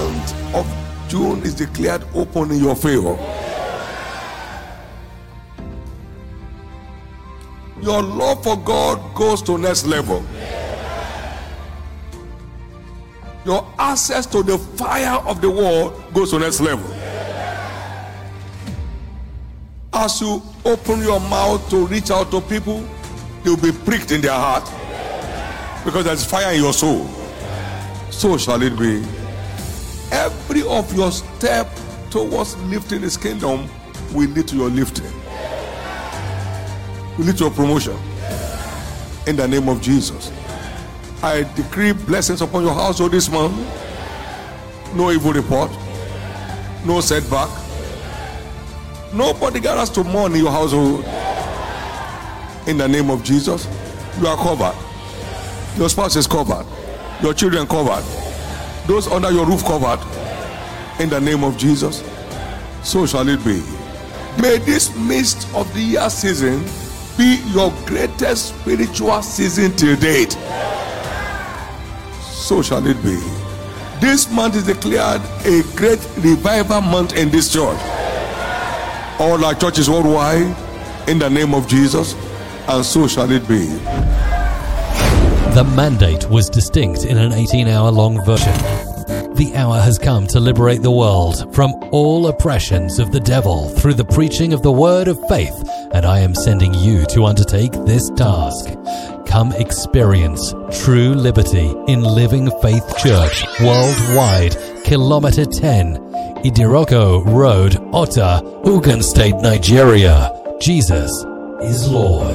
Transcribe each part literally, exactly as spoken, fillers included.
month of June is declared open in your favor. Your love for God goes to next level. Your access to the fire of the word goes to next level. As you open your mouth to reach out to people, you'll be pricked in their heart because there's fire in your soul. So shall it be. Every of your step towards lifting his kingdom will lead to your lifting, will lead to your promotion. In the name of Jesus, I decree blessings upon your household this month. No evil report, no setback. Nobody gathers to mourn in your household. In the name of Jesus, you are covered. Your spouse is covered. Your children covered. Those under your roof covered. In the name of Jesus, so shall it be. May this midst of the year season be your greatest spiritual season till date. So shall it be. This month is declared a great revival month in this church. All our churches worldwide, in the name of Jesus, and so shall it be. The mandate was distinct in an eighteen-hour long version. The hour has come to liberate the world from all oppressions of the devil through the preaching of the word of faith, and I am sending you to undertake this task. Come experience true liberty in Living Faith Church worldwide, Kilometer ten, Idiroko Road, Ota, Ogun State, Nigeria. Jesus is Lord.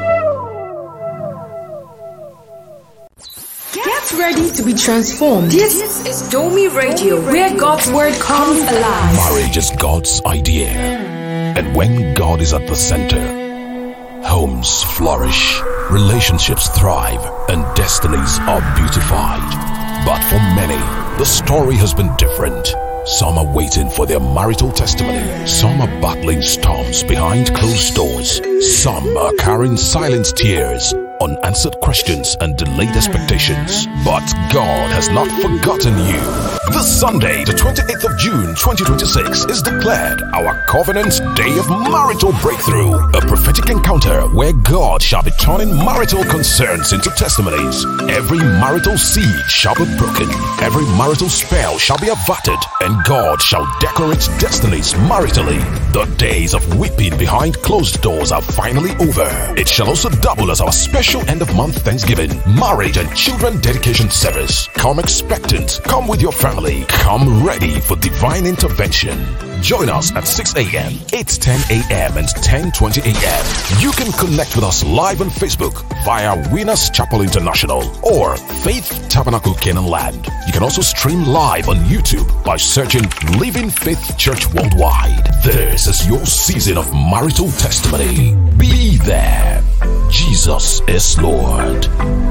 Get ready to be transformed. This is Domi Radio, where God's word comes alive. Marriage is God's idea, and when God is at the center, homes flourish, relationships thrive, and destinies are beautified. But for many, the story has been different. Some are waiting for their marital testimony. Some are battling storms behind closed doors. Some are carrying silent tears, unanswered questions, and delayed expectations. But God has not forgotten you. This Sunday, the twenty-eighth of June, twenty twenty-six, is declared our Covenant Day of Marital Breakthrough, a prophetic encounter where God shall be turning marital concerns into testimonies. Every marital seed shall be broken. Every marital spell shall be averted, and God shall decorate destinies maritally. The days of weeping behind closed doors are finally over. It shall also double as our special end-of-month Thanksgiving, marriage, and children dedication service. Come expectant. Come with your family. Come ready for divine intervention. Join us at six a.m., eight ten a.m., and ten twenty a.m. You can connect with us live on Facebook via Winners Chapel International or Faith Tabernacle Canaan Land. You can also stream live on YouTube by searching Living Faith Church Worldwide. This is your season of marital testimony. Be there. Jesus is Lord.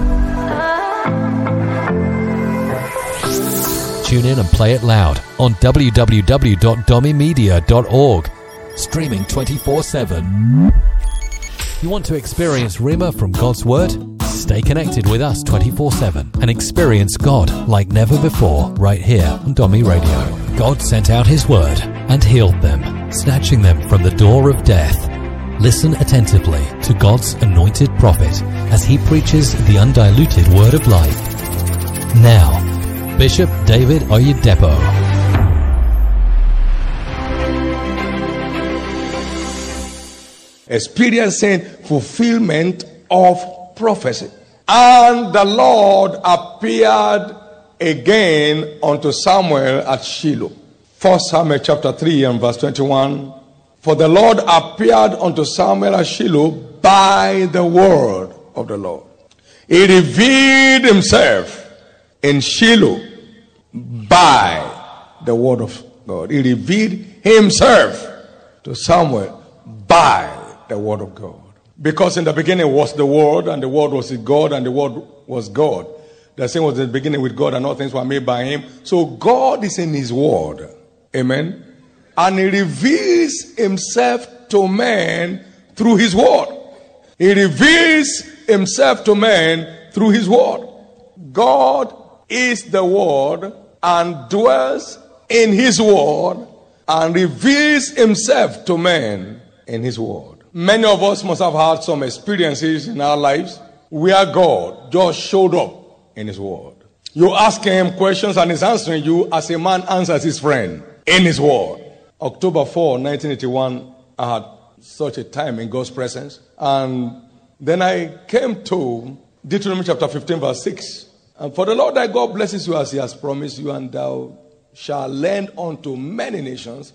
Tune in and play it loud on w w w dot domi media dot org. Streaming twenty-four seven. You want to experience Rhema from God's Word? Stay connected with us twenty-four seven and experience God like never before right here on Domi Radio. God sent out His Word and healed them, snatching them from the door of death. Listen attentively to God's anointed prophet as he preaches the undiluted Word of life. Now, Bishop David Oyedepo. Experiencing fulfillment of prophecy. And the Lord appeared again unto Samuel at Shiloh. First Samuel chapter three and verse twenty-one. For the Lord appeared unto Samuel at Shiloh by the word of the Lord. He revealed himself in Shiloh by the word of God. He revealed himself to Samuel by the word of God. Because in the beginning was the word, and the word was with God, and the word was God. The same was in the beginning with God, and all things were made by him. So God is in his word. Amen. And he reveals himself to man through his word. He reveals himself to man through his word. God is the word, and dwells in his word and reveals himself to men in his word. Many of us must have had some experiences in our lives where God just showed up in his word. You ask him questions and he's answering you as a man answers his friend in his word. October fourth, nineteen eighty-one, I had such a time in God's presence. And then I came to Deuteronomy chapter fifteen, verse six. And for the Lord thy God blesses you as he has promised you, and thou shalt lend unto many nations,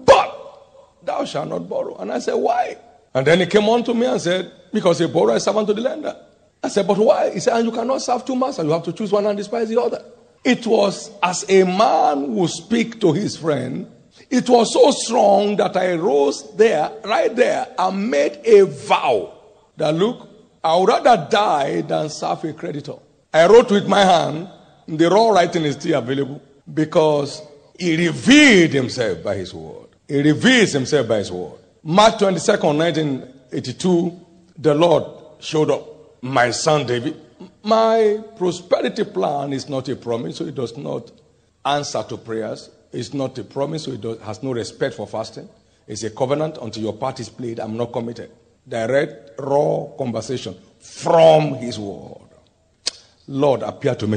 but thou shalt not borrow. And I said, why? And then he came on to me and said, because a borrower is servant to the lender. I said, but why? He said, and you cannot serve two masters. You have to choose one and despise the other. It was as a man who speak to his friend. It was so strong that I rose there, right there, and made a vow that, look, I would rather die than serve a creditor. I wrote with my hand. The raw writing is still available because he revealed himself by his word. He reveals himself by his word. March twenty-second, nineteen eighty-two, the Lord showed up. My son David, my prosperity plan is not a promise, so it does not answer to prayers. It's not a promise, so it does, has no respect for fasting. It's a covenant until your part is played. I'm not committed. Direct, raw conversation from his word. Lord, appear to me.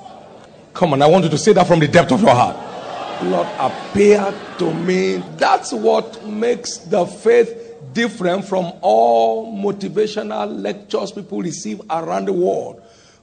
Come on, I want you to say that from the depth of your heart. Lord, appear to me. That's what makes the faith different from all motivational lectures people receive around the world.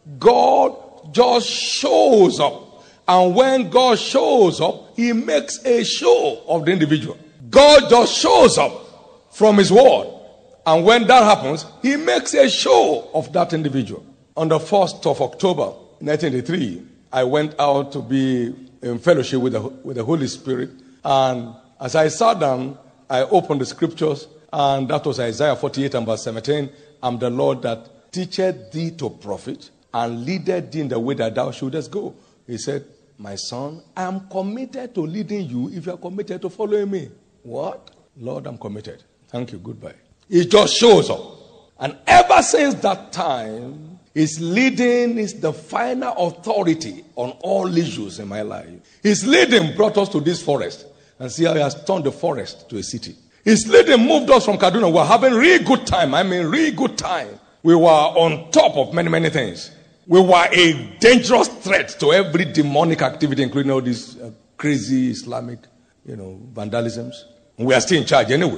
God just shows up. And when God shows up, he makes a show of the individual. God just shows up from his word. And when that happens, he makes a show of that individual. On the first of October, nineteen eighty-three, I went out to be in fellowship with the, with the Holy Spirit. And as I sat down, I opened the scriptures. And that was Isaiah forty-eight and verse seventeen. I'm the Lord that teacheth thee to profit and leadeth thee in the way that thou shouldest go. He said, my son, I am committed to leading you if you are committed to following me. What? Lord, I'm committed. Thank you. Goodbye. It just shows up. And ever since that time, his leading is the final authority on all issues in my life. His leading brought us to this forest. And see how he has turned the forest to a city. His leading moved us from Kaduna. We were having really good time. I mean, really good time. We were on top of many, many things. We were a dangerous threat to every demonic activity, including all these uh, crazy Islamic, you know, vandalisms. We are still in charge anyway.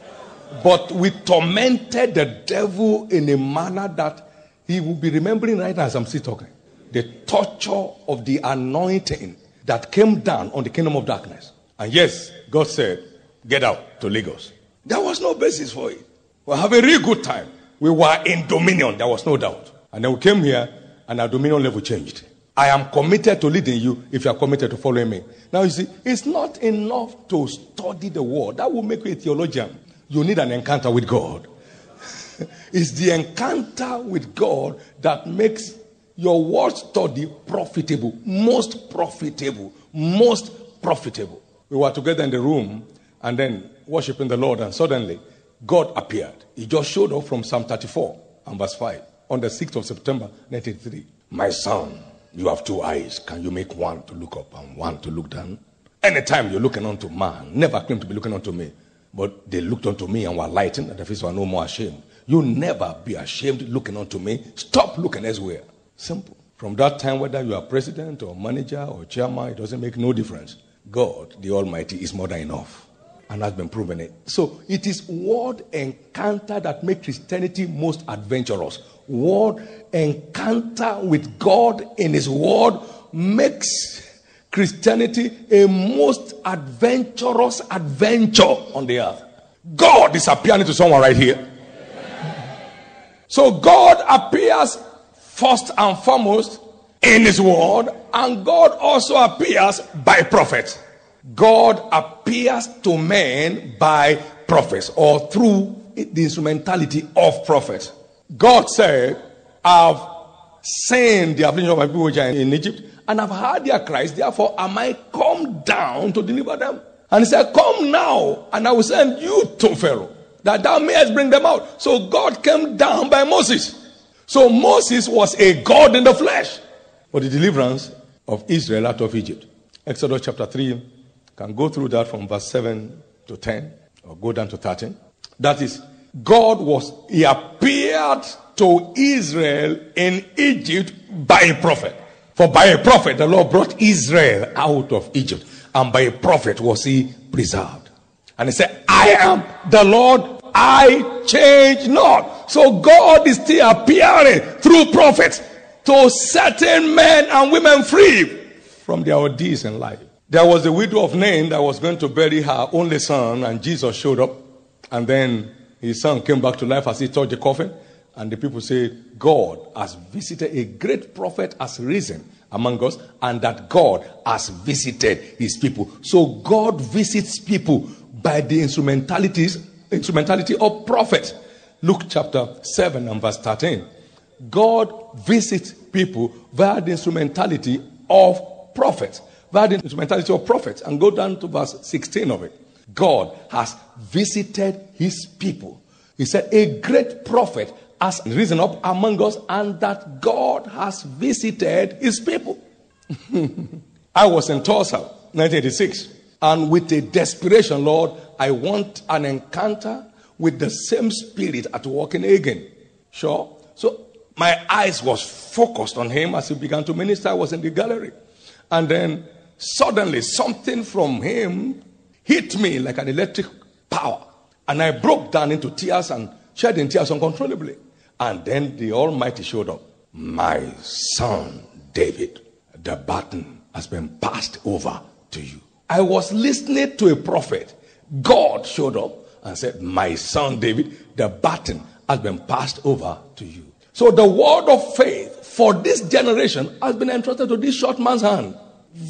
But we tormented the devil in a manner that he will be remembering right now as I'm still talking. The torture of the anointing that came down on the kingdom of darkness. And yes, God said, get out to Lagos. There was no basis for it. We were having a really good time. We were in dominion. There was no doubt. And then we came here and our dominion level changed. I am committed to leading you if you are committed to following me. Now you see, it's not enough to study the word. That will make you a theologian. You need an encounter with God. It's the encounter with God that makes your word study profitable. Most profitable. Most profitable. We were together in the room and then worshiping the Lord, and suddenly God appeared. He just showed up from Psalm thirty-four and verse five on the sixth of September nineteen eighty-three. My son, you have two eyes. Can you make one to look up and one to look down? Anytime you're looking unto man, never claim to be looking unto me. But they looked unto me and were lightened, and the faces were no more ashamed. You never be ashamed looking unto me. Stop looking elsewhere. Simple. From that time, whether you are president or manager or chairman, it doesn't make no difference. God, the Almighty, is more than enough. And has been proven it. So it is word encounter that makes Christianity most adventurous. Word encounter with God in his word makes Christianity a most adventurous adventure on the earth. God is appearing to someone right here. So God appears first and foremost in his word, and God also appears by prophets. God appears to men by prophets or through the instrumentality of prophets. God said, I've seen the affliction of my people which are in Egypt, and I've heard their cries, therefore am I come down to deliver them. And he said, come now, and I will send you to Pharaoh, that thou mayest bring them out. So God came down by Moses. So Moses was a God in the flesh. For the deliverance, of Israel out of Egypt. Exodus chapter three, can go through that from verse seven to ten, or go down to thirteen. That is, God was, he appeared to Israel in Egypt by a prophet. For by a prophet, the Lord brought Israel out of Egypt. And by a prophet was he preserved. And he said, I am the Lord, I change not. So God is still appearing through prophets to certain men and women free from their ordeals in life. There was a widow of Nain that was going to bury her only son, and Jesus showed up. And then his son came back to life as he touched the coffin. And the people say, God has visited, a great prophet has risen among us, and that God has visited his people. So God visits people by the instrumentalities, instrumentality of prophets. Luke chapter seven and verse thirteen. God visits people via the instrumentality of prophets. Via the instrumentality of prophets. And go down to verse sixteen of it. God has visited his people. He said, a great prophet has risen up among us, and that God has visited his people. I was in Tulsa, nineteen eighty-six. And with a desperation, Lord, I want an encounter with the same spirit at work in Again. Sure. So my eyes was focused on him as he began to minister. I was in the gallery. And then suddenly something from him hit me like an electric power. And I broke down into tears and shedding tears uncontrollably. And then the Almighty showed up. My son, David, the baton has been passed over to you. I was listening to a prophet. God showed up and said, my son, David, the baton has been passed over to you. So the word of faith for this generation has been entrusted to this short man's hand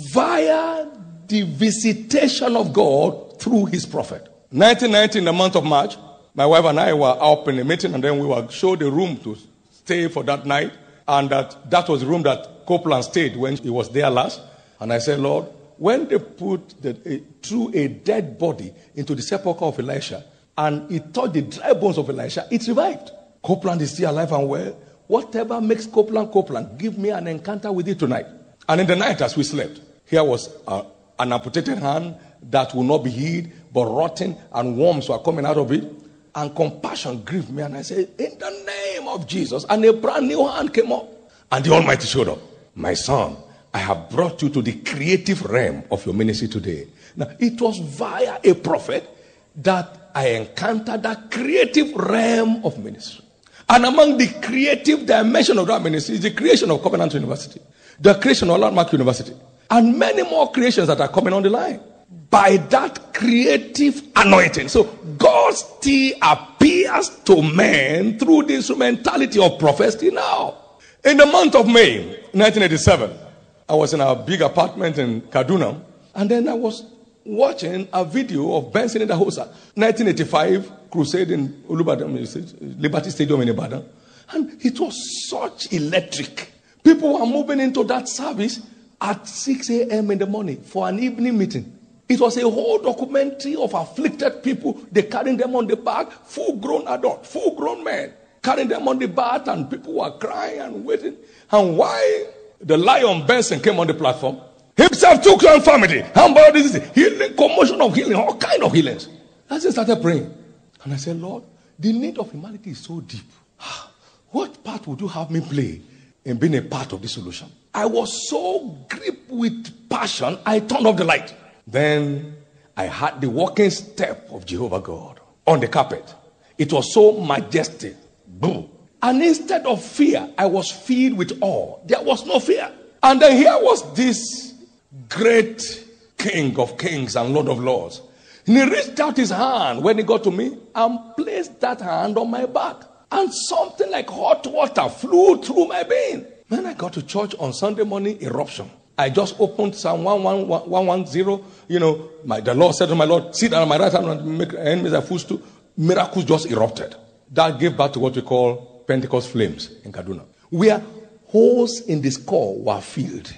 via the visitation of God through his prophet. nineteen ninety, in the month of March, my wife and I were up in a meeting, and then we were showed a room to stay for that night. And that, that was the room that Copeland stayed when he was there last. And I said, Lord, when they put the, a, threw a dead body into the sepulchre of Elisha, and it touched the dry bones of Elisha, it revived. Copeland is still alive and well. Whatever makes Copeland Copeland, give me an encounter with it tonight. And in the night as we slept, here was uh, an amputated hand that will not be healed, but rotten, and worms were coming out of it. And compassion grieved me, and I said, in the name of Jesus. And a brand new hand came up. And the Almighty showed up. My son, I have brought you to the creative realm of your ministry today. Now, it was via a prophet that I encountered that creative realm of ministry. And among the creative dimension of that ministry is the creation of Covenant University, the creation of Landmark University, and many more creations that are coming on the line. By that creative anointing. So God still appears to men through the instrumentality of prophecy now. In the month of May, nineteen eighty-seven, I was in a big apartment in Kaduna, and then I was watching a video of Benson Idahosa, nineteen eighty-five crusade in Olubadan, Liberty Stadium in Ibadan. And it was such electric. People were moving into that service at six a.m. in the morning for an evening meeting. It was a whole documentary of afflicted people. They carrying them on the back, full-grown adults, full-grown men, carrying them on the back, and people were crying and waiting. And why the Lion Benson came on the platform, himself took some family, and about this is healing, commotion of healing, all kind of healings. I just started praying. And I said, Lord, the need of humanity is so deep. What part would you have me play in being a part of the solution? I was so gripped with passion, I turned off the light. Then I had the walking step of Jehovah God on the carpet. It was so majestic. Boom. And instead of fear, I was filled with awe. There was no fear. And then here was this great King of kings and Lord of lords. And he reached out his hand when he got to me and placed that hand on my back. And something like hot water flew through my vein. When I got to church on Sunday morning, eruption. I just opened Psalm one one zero. You know, my, the Lord said to my Lord, sit down on my right hand and make enemies a footstool. Miracles just erupted. That gave birth to what we call Pentecost flames in Kaduna, where holes in the skull were filled.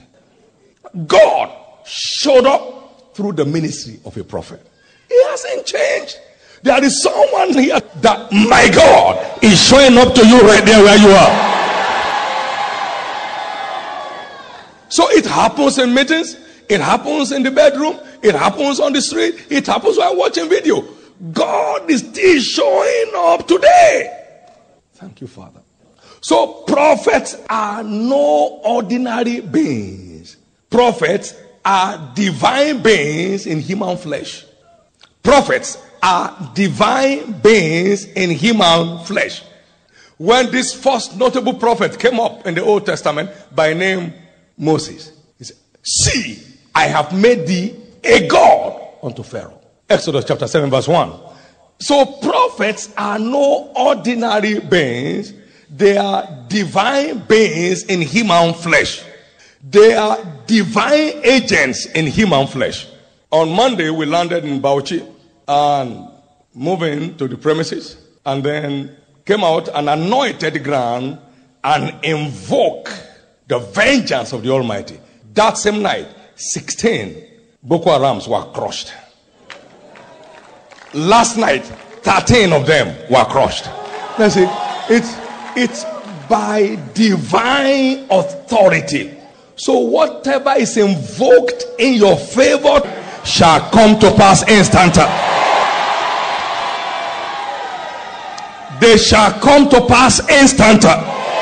God showed up through the ministry of a prophet. He hasn't changed. There is someone here that my God is showing up to you right there where you are. So it happens in meetings. It happens in the bedroom. It happens on the street. It happens while watching video. God is still showing up today. Thank you, Father. So prophets are no ordinary beings. Prophets are divine beings in human flesh. Prophets are divine beings in human flesh. When this first notable prophet came up in the Old Testament by name Moses, he said, "See, I have made thee a God unto Pharaoh." Exodus chapter seven verse one. So prophets are no ordinary beings. They are divine beings in human flesh. They are divine agents in human flesh. On Monday, we landed in Bauchi and moving to the premises, and then came out and anointed the ground and invoke the vengeance of the Almighty. That same night, sixteen Boko Harams were crushed. Last night, thirteen of them were crushed. Let's see, it's it's by divine authority. So whatever is invoked in your favor shall come to pass instanter. They shall come to pass instanter.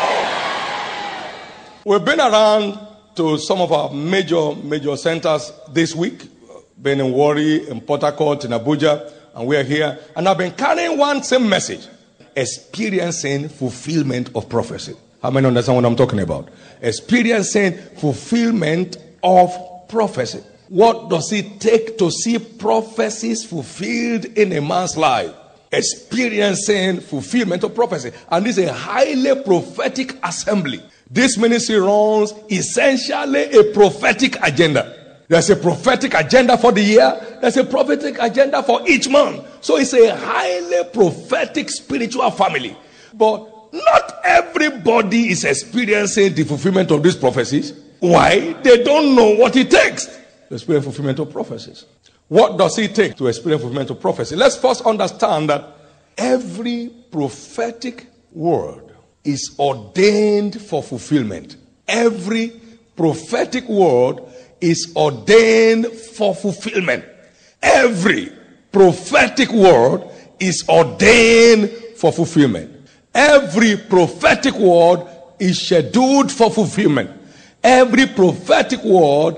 We've been around to some of our major, major centers this week. Been in Warri, in Port Harcourt, in Abuja, and we are here. And I've been carrying one same message. Experiencing fulfillment of prophecy. How many understand what I'm talking about? Experiencing fulfillment of prophecy. What does it take to see prophecies fulfilled in a man's life? Experiencing fulfillment of prophecy. And this is a highly prophetic assembly. This ministry runs essentially a prophetic agenda. There's a prophetic agenda for the year. There's a prophetic agenda for each month. So it's a highly prophetic spiritual family. But not everybody is experiencing the fulfillment of these prophecies. Why? They don't know what it takes to experience fulfillment of prophecies. What does it take to experience fulfillment of prophecy? Let's first understand that every prophetic word is ordained for fulfillment. Every prophetic word is ordained for fulfillment. Every prophetic word is ordained for fulfillment. Every prophetic word is scheduled for fulfillment. Every prophetic word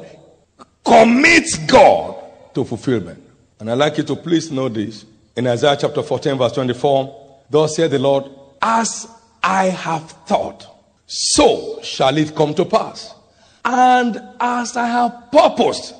commits God to fulfillment. And I'd like you to please know this. In Isaiah chapter fourteen verse twenty-four, thus saith the Lord, as I have thought, so shall it come to pass. And as I have purposed,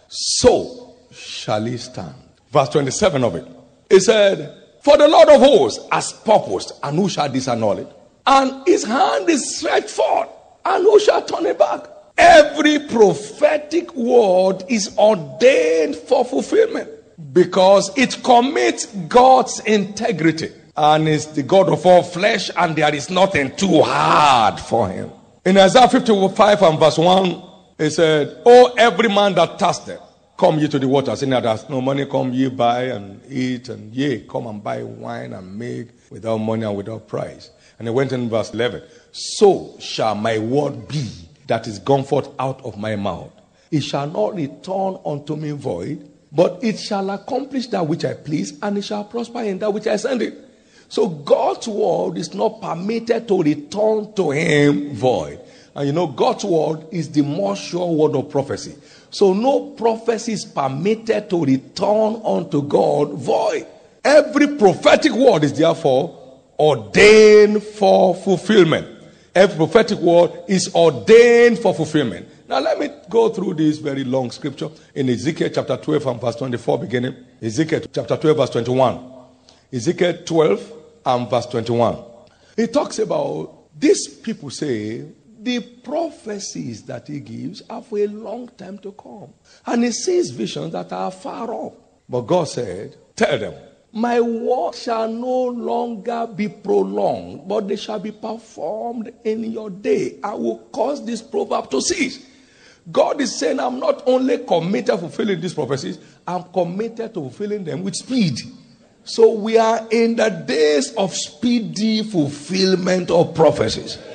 so shall it stand. Verse twenty-seven of it. It said, for the Lord of hosts has purposed, and who shall disannul it? And his hand is stretched forth, and who shall turn it back? Every prophetic word is ordained for fulfillment because it commits God's integrity. And is the God of all flesh, and there is nothing too hard for him. In Isaiah fifty-five and verse one, it said, oh, every man that thirsteth, come ye to the waters. In that there's no money, come ye buy and eat, and yea, come and buy wine and make without money and without price. And it went in verse eleven, so shall my word be that is gone forth out of my mouth. It shall not return unto me void, but it shall accomplish that which I please, and it shall prosper in that which I send it. So God's word is not permitted to return to him void. And you know, God's word is the more sure word of prophecy. So no prophecy is permitted to return unto God void. Every prophetic word is therefore ordained for fulfillment. Every prophetic word is ordained for fulfillment. Now let me go through this very long scripture in Ezekiel chapter twelve and verse twenty-four beginning. Ezekiel chapter twelve verse twenty-one. Ezekiel twelve and verse twenty-one. It talks about, these people say, the prophecies that he gives are for a long time to come. And he sees visions that are far off. But God said, tell them, my word shall no longer be prolonged, but they shall be performed in your day. I will cause this proverb to cease. God is saying, I'm not only committed to fulfilling these prophecies, I'm committed to fulfilling them with speed. So we are in the days of speedy fulfillment of prophecies.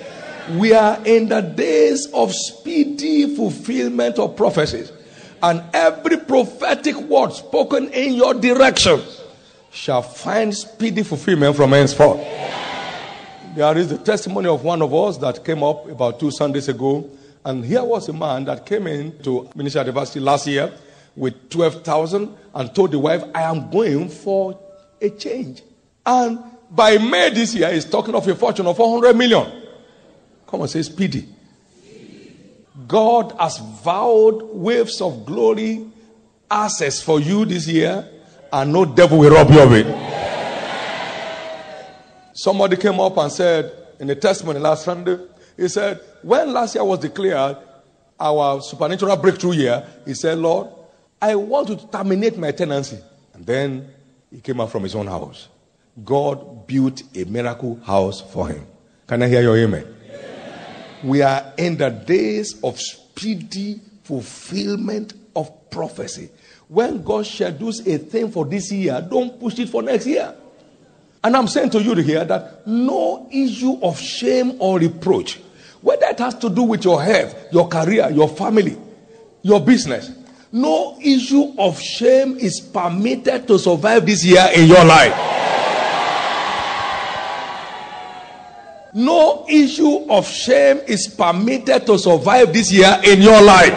We are in the days of speedy fulfillment of prophecies. And every prophetic word spoken in your direction shall find speedy fulfillment from henceforth. There is the testimony of one of us that came up about two Sundays ago. And here was a man that came in to Ministry University last year with twelve thousand and told the wife, I am going for a change. And by May this year, he's talking of a fortune of four hundred million. Come on, say speedy. God has vowed waves of glory, access for you this year, and no devil will rob you of it. Somebody came up and said, in the testimony last Sunday, he said, when last year was declared our supernatural breakthrough year, he said, Lord, I want to terminate my tenancy. And then he came out from his own house. God built a miracle house for him. Can I hear your amen? Amen. We are in the days of speedy fulfillment of prophecy. When God schedules a thing for this year, don't push it for next year. And I'm saying to you here that no issue of shame or reproach, whether it has to do with your health, your career, your family, your business, no issue of shame is permitted to survive this year in your life. No issue of shame is permitted to survive this year in your life.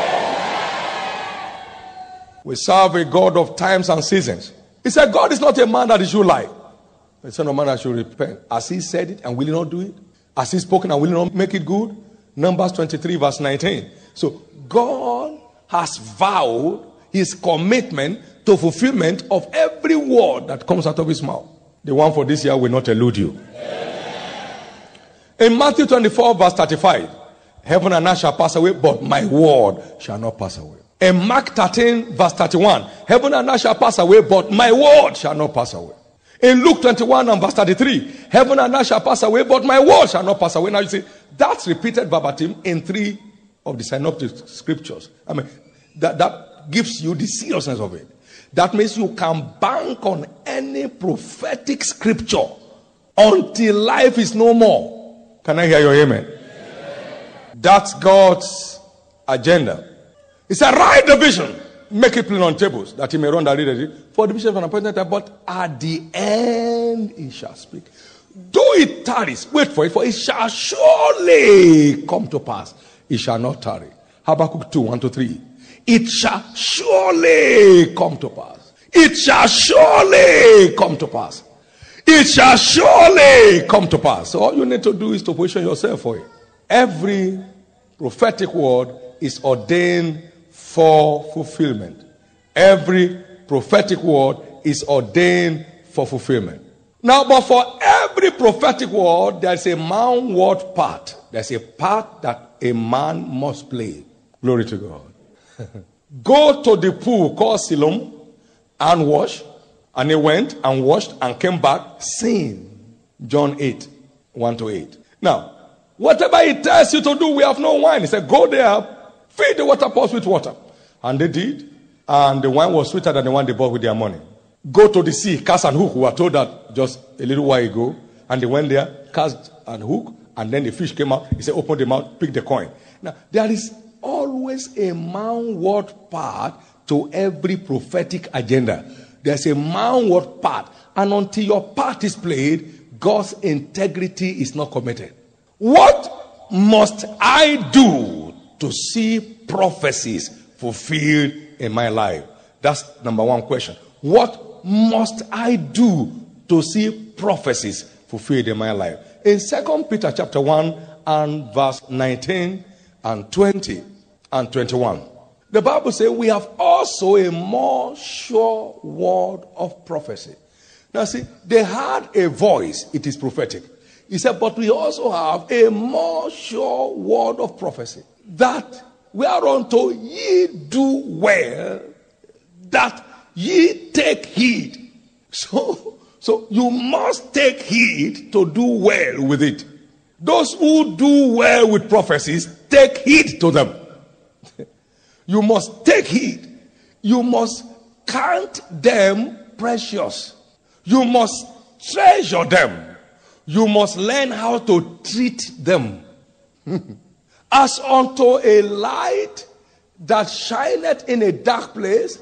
We serve a God of times and seasons. He said, God is not a man that he should lie. The son of man that should repent. As he said it and will he not do it? As he spoken and will he not make it good? Numbers twenty-three verse nineteen. So God has vowed his commitment to fulfillment of every word that comes out of his mouth. The one for this year will not elude you. In Matthew twenty-four verse thirty-five, heaven and earth shall pass away, but my word shall not pass away. In Mark thirteen verse thirty-one, heaven and earth shall pass away, but my word shall not pass away. In Luke twenty-one and verse thirty-three, heaven and earth shall pass away, but my word shall not pass away. Now you see, that's repeated verbatim in three of the synoptic scriptures. I mean, that, that gives you the seriousness of it. That means you can bank on any prophetic scripture until life is no more. Can I hear your amen? Amen. That's God's agenda. He said, write the vision, make it plain on tables, that he may run that read it. For the vision of an appointed time, but at the end he shall speak. Though it tarries, wait for it, for it shall surely come to pass. It shall not tarry. Habakkuk two, one to three. It shall surely come to pass. It shall surely come to pass. It shall surely come to pass. So all you need to do is to position yourself for it. Every prophetic word is ordained for fulfillment. Every prophetic word is ordained for fulfillment. Now, but for every prophetic word, there's a manward part. There's a part that a man must play. Glory to God. Go to the pool called Siloam and wash. And he went and washed and came back saying, John eight, one to eight. Now, whatever he tells you to do, we have no wine. He said, go there, fill the water pots with water. And they did. And the wine was sweeter than the one they bought with their money. Go to the sea, cast and hook. We were told that just a little while ago. And they went there, cast and hook. And then the fish came out. He said, open the mouth, pick the coin. Now, there is always a manward part to every prophetic agenda. There's a manward part. And until your part is played, God's integrity is not committed. What must I do to see prophecies fulfilled in my life? That's number one question. What must I do to see prophecies fulfilled in my life? In Second Peter chapter one and verse nineteen and twenty and twenty-one. The Bible says we have also a more sure word of prophecy. Now see, they had a voice, it is prophetic. He said, but we also have a more sure word of prophecy, that whereunto ye do well, that ye take heed. So, so you must take heed to do well with it. Those who do well with prophecies, take heed to them. You must take heed. You must count them precious. You must treasure them. You must learn how to treat them. As unto a light that shineth in a dark place,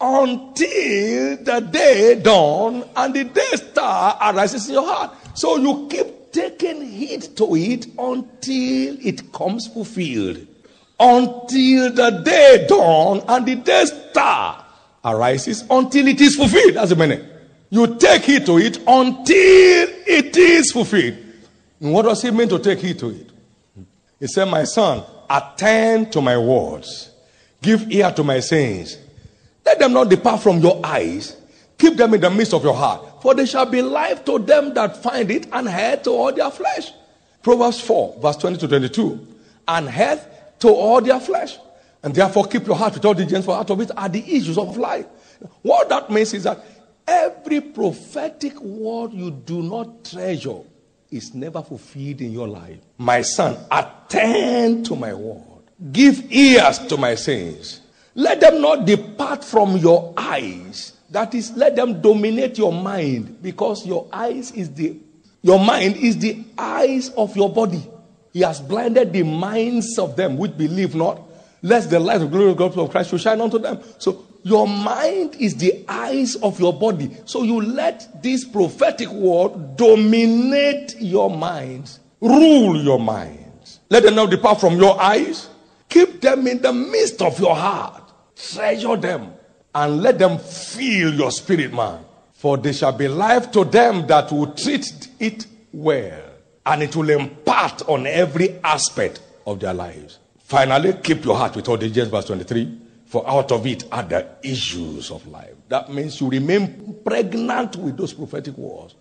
until the day dawn and the day star arises in your heart. So you keep taking heed to it until it comes fulfilled. Until the day dawn and the day star arises, until it is fulfilled. That's the meaning. You take heed to it until it is fulfilled. And what does it mean to take heed to it? He said, my son, attend to my words. Give ear to my sayings. Let them not depart from your eyes. Keep them in the midst of your heart. For they shall be life to them that find it, and health to all their flesh. Proverbs four, verse twenty to twenty-two. And health to all their flesh. And therefore keep your heart with all diligence, for out of it are the issues of life. What that means is that every prophetic word you do not treasure is never fulfilled in your life. My son, attend to my word. Give ears to my sayings. Let them not depart from your eyes. That is, let them dominate your mind, because your eyes is the your mind is the eyes of your body. He has blinded the minds of them which believe not, lest the light of the glory of God of Christ should shine unto them. So your mind is the eyes of your body. So you let this prophetic word dominate your minds, rule your minds. Let them not depart from your eyes. Keep them in the midst of your heart. Treasure them and let them fill your spirit, man. For they shall be life to them that will treat it well, and it will impart on every aspect of their lives. Finally, keep your heart with all diligence, verse twenty-three. For out of it are the issues of life. That means you remain pregnant with those prophetic words.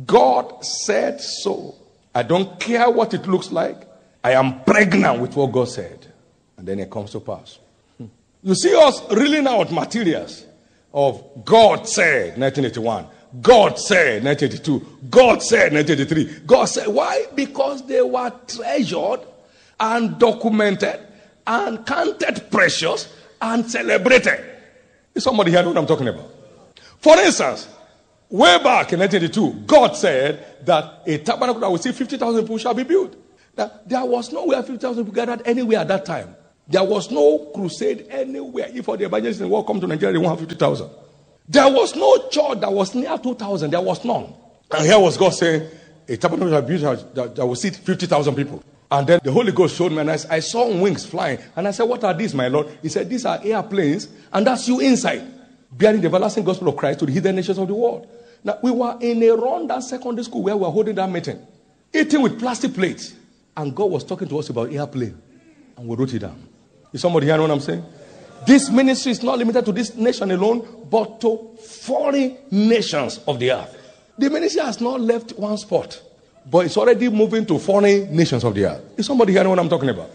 God said so. I don't care what it looks like. I am pregnant with what God said. And then it comes to pass. You see us reeling out materials of God said nineteen eighty-one, God said nineteen eighty-two, God said nineteen eighty-three. God said, why? Because they were treasured and documented and counted precious and celebrated. Is somebody here know what I'm talking about? For instance, way back in nineteen eighty-two, God said that a tabernacle that will see fifty thousand people shall be built. Now, there was nowhere fifty thousand people gathered anywhere at that time. There was no crusade anywhere. If all the evangelists in the world come to Nigeria, they won't have fifty thousand. There was no church that was near two thousand. There was none. And here was God saying, a tabernacle shall be built that, that will seat fifty thousand people. And then the Holy Ghost showed me, and I, I saw wings flying. And I said, what are these, my Lord? He said, these are airplanes, and that's you inside, bearing the everlasting gospel of Christ to the hidden nations of the world. Now, we were in a Ronda secondary school where we were holding that meeting, eating with plastic plates. And God was talking to us about airplane. And we wrote it down. Is somebody hearing what I'm saying? This ministry is not limited to this nation alone, but to foreign nations of the earth. The ministry has not left one spot, but it's already moving to foreign nations of the earth. Is somebody hearing what I'm talking about?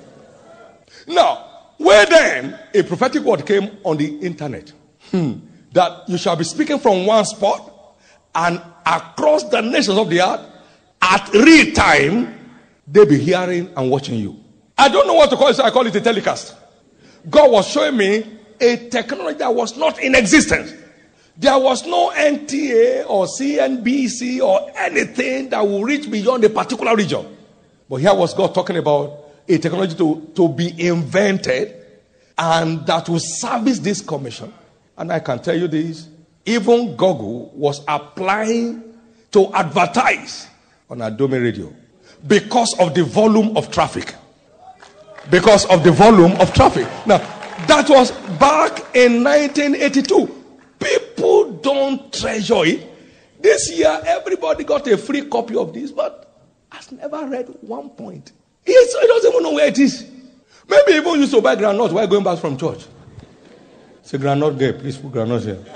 Now, where then a prophetic word came on the internet, hmm, that you shall be speaking from one spot and across the nations of the earth at real time, they'll be hearing and watching you. I don't know what to call it, so I call it a telecast. God was showing me a technology that was not in existence. There was no N T A or C N B C or anything that will reach beyond a particular region. But here was God talking about a technology to, to be invented and that will service this commission. And I can tell you this, even Google was applying to advertise on Adomi Radio because of the volume of traffic. Because of the volume of traffic. Now, that was back in nineteen eighty-two. People don't treasure it. This year, everybody got a free copy of this, but has never read one point. It's, it doesn't even know where it is. Maybe even used to buy granite while going back from church. Say, granite there, please put granite here.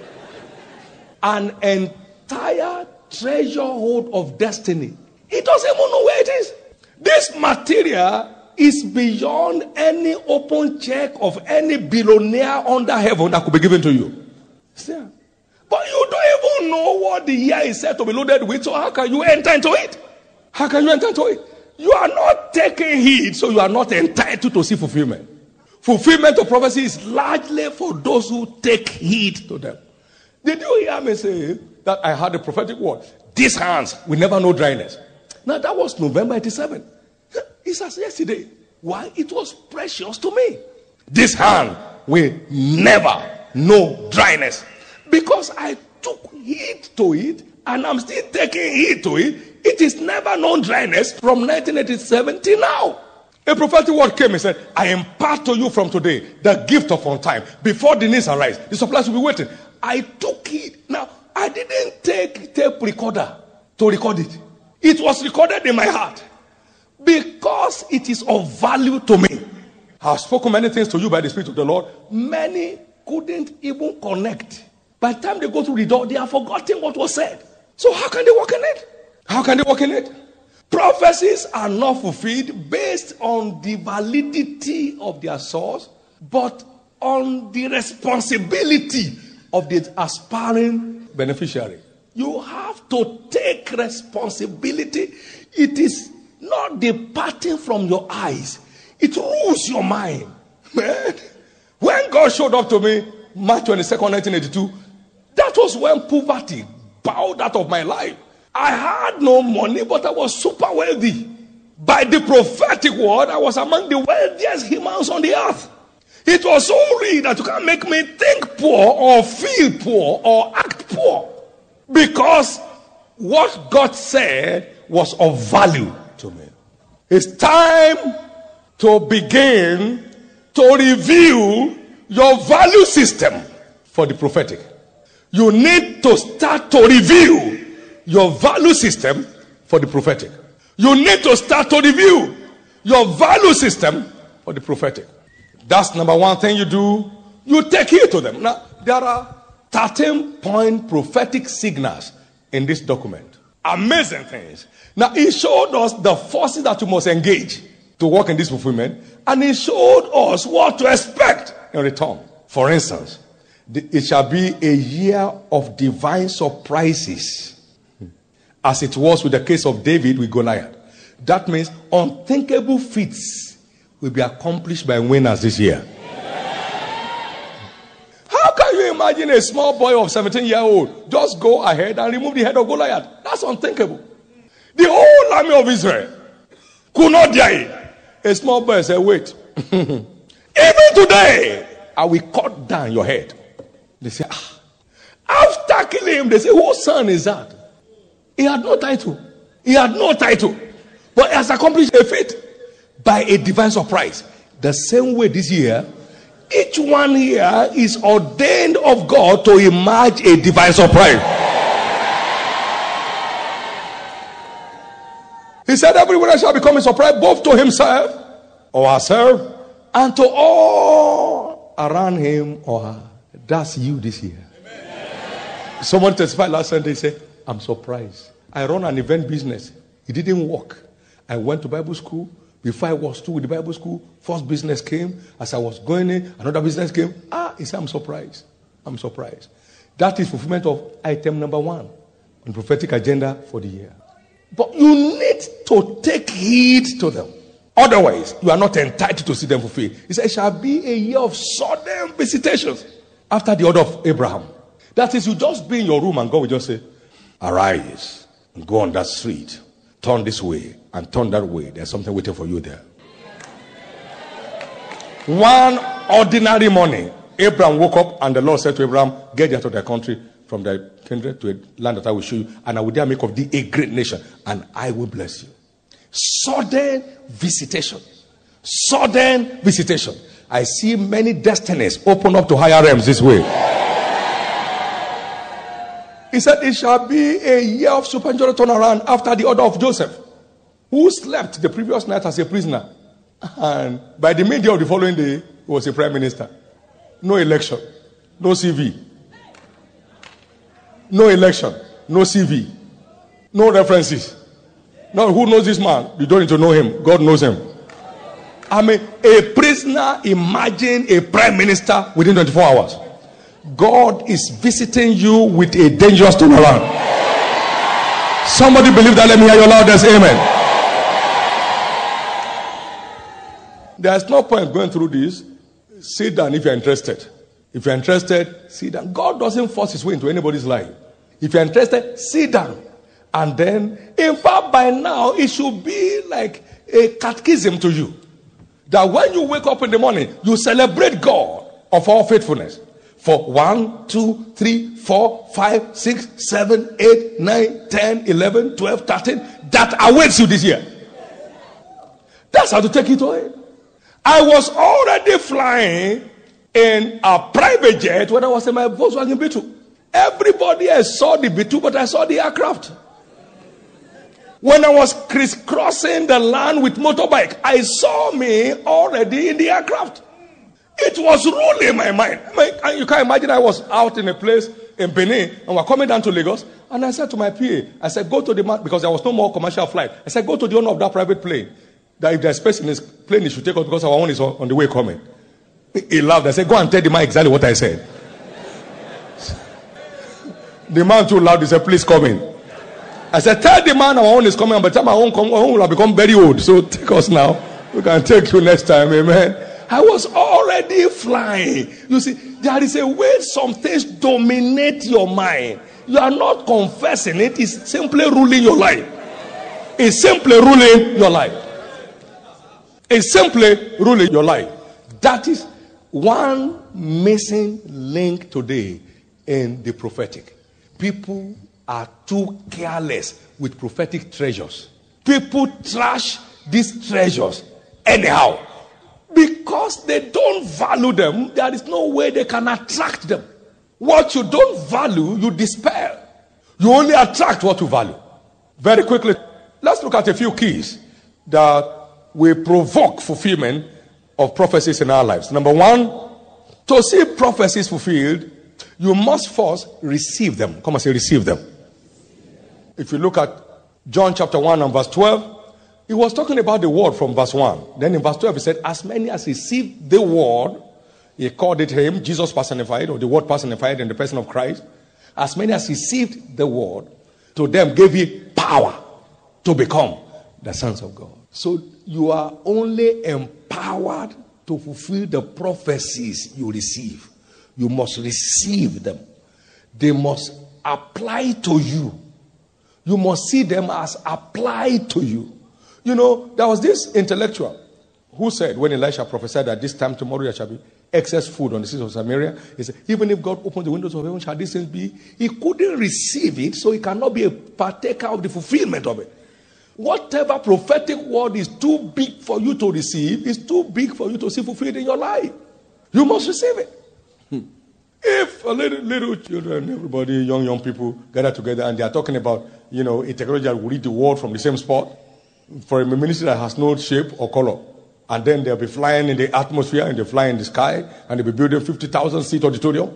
An entire treasure hold of destiny. It doesn't even know where it is. This material is beyond any open check of any billionaire under heaven that could be given to you. See? But you don't even know what the year is said to be loaded with, so how can you enter into it? How can you enter into it? You are not taking heed, so you are not entitled to see fulfillment. Fulfillment of prophecy is largely for those who take heed to them. Did you hear me say that I had a prophetic word? These hands will never know dryness. Now that was November eighty-seven. It's as yesterday. Why? It was precious to me. This hand will never know dryness. Because I took heed to it, and I'm still taking heed to it. It is never known dryness from nineteen eighty-seven till now. A prophetic word came and said, I impart to you from today the gift of on time. Before the needs arise, the supplies will be waiting. I took it. Now, I didn't take tape recorder to record it. It was recorded in my heart. Because it is of value to me. I have spoken many things to you by the Spirit of the Lord. Many couldn't even connect. By the time they go through the door, they have forgotten what was said. So how can they walk in it? How can they walk in it? Prophecies are not fulfilled based on the validity of their source, but on the responsibility of the aspiring beneficiary. You have to take responsibility. It is not departing from your eyes. It rules your mind. Man, when God showed up to me, March twenty-second, nineteen eighty-two, that was when poverty bowed out of my life. I had no money, but I was super wealthy. By the prophetic word, I was among the wealthiest humans on the earth. It was so real that you can't make me think poor or feel poor or act poor. Because what God said was of value to me. It's time to begin to review your value system for the prophetic. You need to start to review your value system for the prophetic. You need to start to review your value system for the prophetic. That's number one thing you do. You take heed to them. Now, there are thirteen point prophetic signals in this document. Amazing things. Now, he showed us the forces that you must engage to work in this fulfillment, and he showed us what to expect in return. For instance, it shall be a year of divine surprises, as it was with the case of David with Goliath. That means unthinkable feats will be accomplished by winners this year. How can you imagine a small boy of seventeen years old just go ahead and remove the head of Goliath? That's unthinkable. The whole army of Israel could not die. A small boy said, wait, even today I will cut down your head. They say, ah. After killing him, they say, whose son is that? He had no title. He had no title. But he has accomplished a feat by a divine surprise. The same way this year, each one here is ordained of God to emerge a divine surprise. He said, everyone shall become a surprise both to himself or herself and to all around him or her. That's you this year. Amen. Someone testified last Sunday, said, I'm surprised. I run an event business. It didn't work. I went to Bible school. Before I was through with the Bible school, first business came. As I was going in, another business came. Ah, he said, I'm surprised. I'm surprised. That is fulfillment of item number one on prophetic agenda for the year. But you need to take heed to them. Otherwise, you are not entitled to see them fulfilled. He said, it shall be a year of sudden visitations after the order of Abraham. That is, you just be in your room and God will just say, arise and go on that street. Turn this way and turn that way. There's something waiting for you there. One ordinary morning, Abraham woke up and the Lord said to Abraham, get out of their country, from thy kindred to a land that I will show you, and I will there make of thee a great nation, and I will bless you. Sudden visitation. Sudden visitation. I see many destinies open up to higher realms this way. He said, it shall be a year of supernatural turnaround after the order of Joseph, who slept the previous night as a prisoner. And by the midday of the following day, he was a prime minister. No election. No C V. No election. No C V. No references. Now, who knows this man? You don't need to know him. God knows him. I mean, a prisoner, imagine a prime minister within twenty-four hours. God is visiting you with a dangerous turnaround. Somebody believe that? Let me hear your loudest amen. There's no point going through this. Sit down if you're interested. If you're interested, sit down. God doesn't force his way into anybody's life. If you're interested, sit down And then, in fact, by now, it should be like a catechism to you. That when you wake up in the morning, you celebrate God of all faithfulness. For one, two, three, four, five, six, seven, eight, nine, ten, eleven, twelve, thirteen. That awaits you this year. That's how to take it away. I was already flying in a private jet when I was in my Volkswagen B two. Everybody else saw the B two, but I saw the aircraft. When I was crisscrossing the land with motorbike, I saw me already in the aircraft. It was ruling my mind. I mean, you can imagine I was out in a place in Benin and we're coming down to Lagos. And I said to my P A, I said, go to the man, because there was no more commercial flight. I said, go to the owner of that private plane. That if there's space in his plane, he should take us because our own is on the way coming. He laughed. I said, go and tell the man exactly what I said. The man too loud. He said, please come in. I said, tell the man our own is coming. By the time our own, come, our own will have become very old. So take us now. We can take you next time. Amen. I was already flying. You see, there is a way some things dominate your mind. You are not confessing it. It's simply ruling your life. It's simply ruling your life. It's simply ruling your life. That is one missing link today in the prophetic. People are too careless with prophetic treasures. People trash these treasures anyhow. Because they don't value them, there is no way they can attract them. What you don't value, you dispel. You only attract what you value. Very quickly, let's look at a few keys that will provoke fulfillment of prophecies in our lives. Number one, to see prophecies fulfilled, you must first receive them. Come and say, receive them. If you look at John chapter one and verse twelve, he was talking about the word from verse one. Then in verse twelve, he said, as many as received the word, he called it him, Jesus personified, or the word personified in the person of Christ. As many as received the word, to them gave he power to become the sons of God. So you are only empowered to fulfill the prophecies you receive. You must receive them. They must apply to you. You must see them as applied to you. You know, there was this intellectual who said, when Elisha prophesied that this time tomorrow there shall be excess food on the cities of Samaria, he said, even if God opened the windows of heaven, shall these things be? He couldn't receive it, so he cannot be a partaker of the fulfillment of it. Whatever prophetic word is too big for you to receive is too big for you to see fulfilled in your life. You must receive it. Hmm. If a little, little children, everybody, young, young people gather together and they are talking about, you know, a technology that will read the word from the same spot for a ministry that has no shape or color. And then they'll be flying in the atmosphere and they fly in the sky and they'll be building fifty thousand seat auditorium.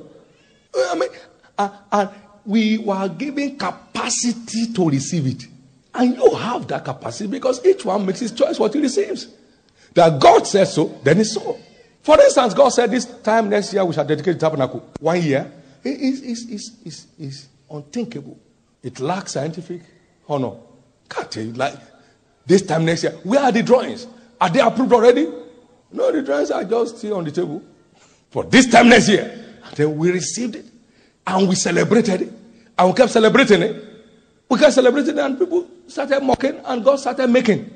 I mean, and, and we were given capacity to receive it. And you have that capacity because each one makes his choice what he receives. That God says so, then it's so. For instance, God said this time next year we shall dedicate the tabernacle. One year. It is it's, it's, it's, it's unthinkable. It lacks scientific honor. Can't tell you, like, this time next year. Where are the drawings? Are they approved already? No, the drawings are just still on the table. For this time next year. And then we received it. And we celebrated it. And we kept celebrating it. We kept celebrating it and people started mocking and God started making.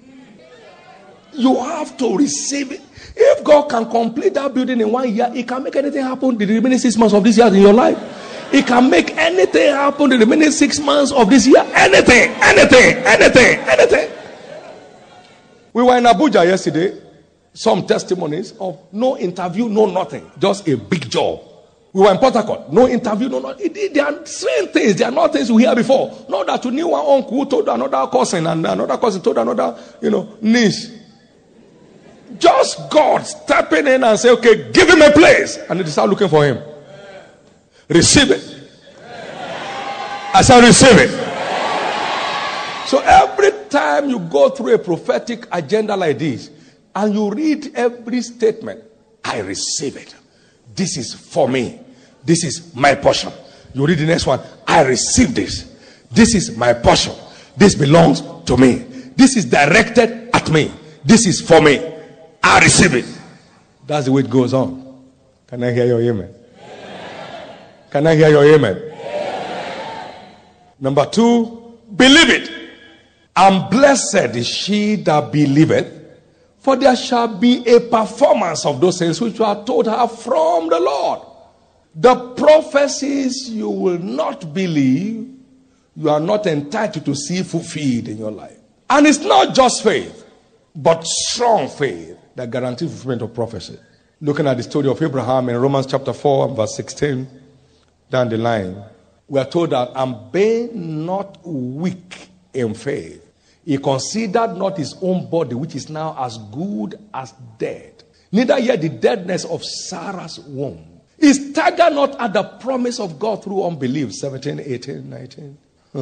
You have to receive it. If God can complete that building in one year, He can make anything happen the remaining six months of this year in your life. He can make anything happen the remaining six months of this year. Anything, anything, anything, anything. We were in Abuja yesterday. Some testimonies of no interview, no nothing. Just a big job. We were in Port Harcourt. No interview, no nothing. They are strange things. They are not things we hear before. Not that you knew one uncle who told another cousin and another cousin told another, you know, niece. Just God stepping in and say, okay, give him a place. And they start looking for him. Receive it. I said receive it. So every time you go through a prophetic agenda like this and you read every statement, I receive it. This is for me. This is my portion. You read the next one, I receive this. This is my portion. This belongs to me. This is directed at me. This is for me. I receive it. That's the way it goes on. Can I hear your amen? Amen. Can I hear your amen? Amen. Number two, believe it. And blessed is she that believeth, for there shall be a performance of those things which were told her from the Lord. The prophecies you will not believe, you are not entitled to see fulfilled in your life. And it's not just faith, but strong faith that guarantees fulfillment of prophecy. Looking at the story of Abraham in Romans chapter four and verse sixteen, down the line, we are told that, and being not weak in faith, he considered not his own body, which is now as good as dead, neither yet the deadness of Sarah's womb. He staggered not at the promise of God through unbelief, seventeen, eighteen, nineteen,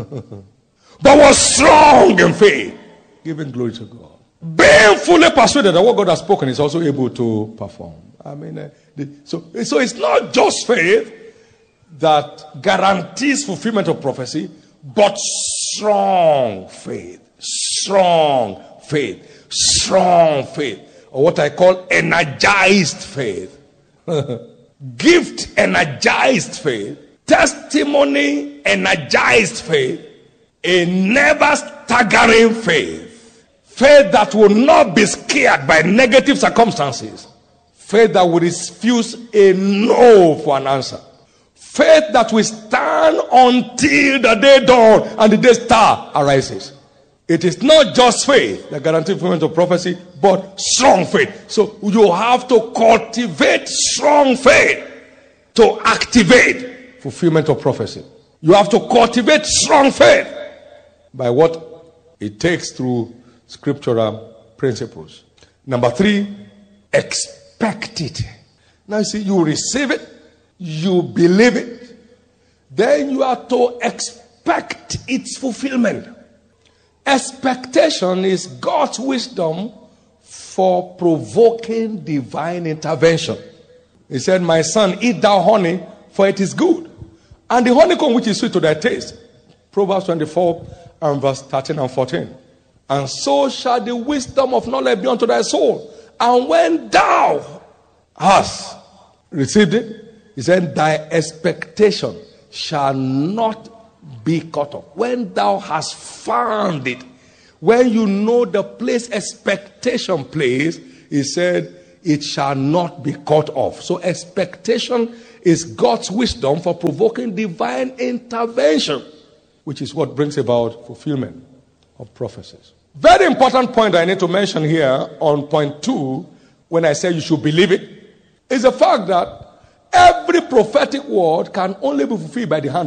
but was strong in faith, giving glory to God. Being fully persuaded that what God has spoken is also able to perform. I mean, uh, the, so, so it's not just faith that guarantees fulfillment of prophecy, but strong faith. Strong faith. Strong faith. Or what I call energized faith. Gift energized faith. Testimony energized faith. A never staggering faith. Faith that will not be scared by negative circumstances. Faith that will refuse a no for an answer. Faith that will stand until the day dawn and the day star arises. It is not just faith that guarantees fulfillment of prophecy, but strong faith. So you have to cultivate strong faith to activate fulfillment of prophecy. You have to cultivate strong faith by what it takes through scriptural principles. Number three, expect it. Now you see, you receive it, you believe it, then you are to expect its fulfillment. Expectation is God's wisdom for provoking divine intervention. He said, my son, eat thou honey, for it is good, and the honeycomb which is sweet to thy taste. Proverbs twenty-four and verse thirteen and fourteen. And so shall the wisdom of knowledge be unto thy soul. And when thou hast received it, he said, thy expectation shall not be cut off. When thou hast found it, when you know the place expectation plays, he said, it shall not be cut off. So expectation is God's wisdom for provoking divine intervention, which is what brings about fulfillment of prophecies. Very important point I need to mention here on point two, when I say you should believe it, is the fact that every prophetic word can only be fulfilled by the hand